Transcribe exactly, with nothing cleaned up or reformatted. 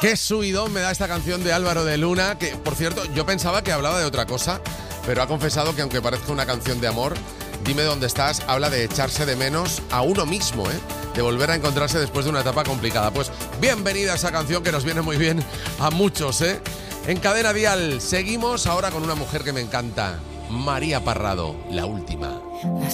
Qué subidón me da esta canción de Álvaro de Luna, que, por cierto, yo pensaba que hablaba de otra cosa, pero ha confesado que aunque parezca una canción de amor, Dime dónde estás, habla de echarse de menos a uno mismo, ¿eh? De volver a encontrarse después de una etapa complicada. Pues bienvenida a esa canción que nos viene muy bien a muchos, ¿eh? En Cadena Dial seguimos ahora con una mujer que me encanta, María Parrado, La Última.